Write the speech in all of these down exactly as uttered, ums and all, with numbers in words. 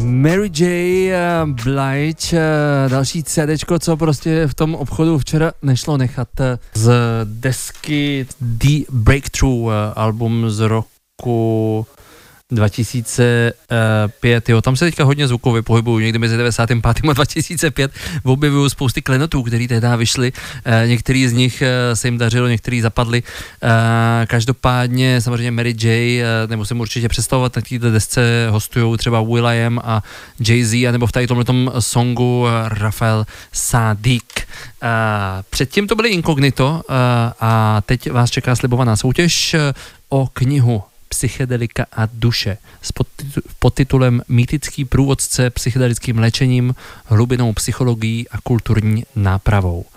Mary J. Blige, další CDčko, co prostě v tom obchodu včera nešlo nechat, z desky The Breakthrough, album z roku dva tisíce pět, jo, tam se teďka hodně zvukově pohybuju, někdy mezi devadesátým pátým a dva tisíce pět objevuju spousty klenotů, který tehdy vyšly, e, některý z nich e, se jim dařilo, některý zapadli, e, každopádně samozřejmě Mary J, e, nemusím určitě představovat, na této desce hostujou třeba will.i.am a Jay-Z, anebo v tady tomhletom songu Rafael Sadiq. E, předtím to byly Inkognito e, a teď vás čeká slibovaná soutěž o knihu Psychedelika a duše s podtitulem Mýtický průvodce psychedelickým léčením, hlubinou psychologií a kulturní nápravou.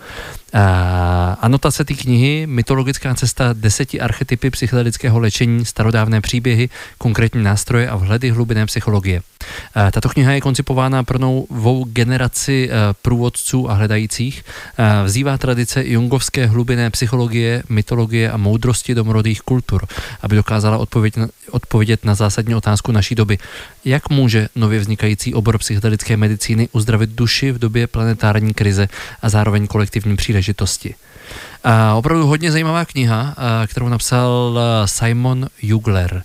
A anotace té knihy Mytologická cesta deseti archetypy psychedelického léčení, starodávné příběhy, konkrétní nástroje a vhledy hlubinné psychologie. A tato kniha je koncipována pro novou generaci průvodců a hledajících. A vzývá tradice jungovské hlubinné psychologie, mytologie a moudrosti domorodých kultur, aby dokázala odpovědět na, odpovědět na zásadní otázku naší doby. Jak může nově vznikající obor psychedelické medicíny uzdravit duši v době planetární krize a zároveň kolektivní příležitosti? A opravdu hodně zajímavá kniha, kterou napsal Simon Jugler,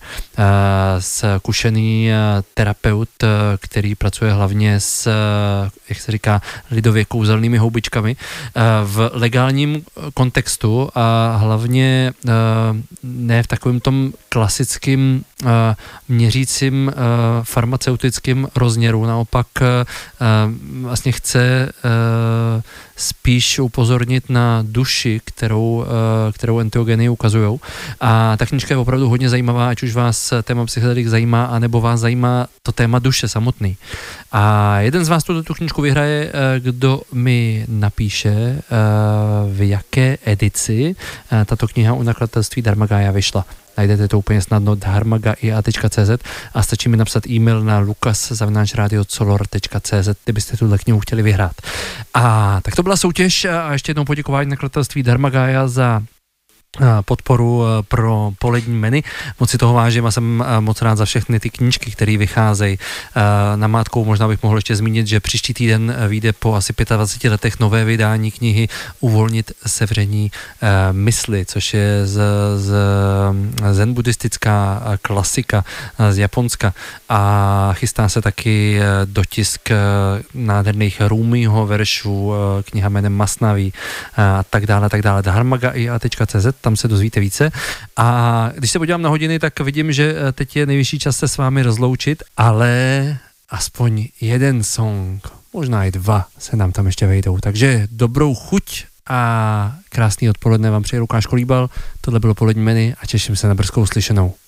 zkušený terapeut, který pracuje hlavně s, jak se říká, lidově kouzelnými houbičkami v legálním kontextu a hlavně ne v takovém tom klasickým měřícím farmaceutickým rozměru. Naopak vlastně chce spíš upozornit na duši, kterou, kterou enteogeny ukazujou. A ta knížka je opravdu hodně zajímavá, ať už vás téma psychedelik zajímá, anebo vás zajímá to téma duše samotný. A jeden z vás tu, tu knížku vyhraje, kdo mi napíše, v jaké edici tato kniha u nakladatelství Dharmagaya vyšla. Najdete to úplně snadno dharmagaya tečka cé zet a stačí mi napsat e-mail na lukas zavináč radio color tečka cé zet, kdybyste tuhle knihu chtěli vyhrát. A tak to byla soutěž a ještě jednou poděkování nakladatelství Dharmagaya za podporu pro polední menu. Moc si toho vážím a jsem moc rád za všechny ty knížky, které vycházejí. Namátkou možná bych mohl ještě zmínit, že příští týden vyjde po asi dvaceti pěti letech nové vydání knihy Uvolnit sevření mysli, což je z, z zen buddhistická klasika z Japonska a chystá se taky dotisk nádherných Rúmiho veršů, kniha jménem Masnaví a tak dále, tak dále. dharmagaya tečka cé zet, tam se dozvíte více. A když se podívám na hodiny, tak vidím, že teď je nejvyšší čas se s vámi rozloučit, ale aspoň jeden song, možná i dva se nám tam ještě vejdou. Takže dobrou chuť a krásný odpoledne vám přeje Lukáš Kolíbal. Tohle bylo polední menu a těším se na brzkou slyšenou.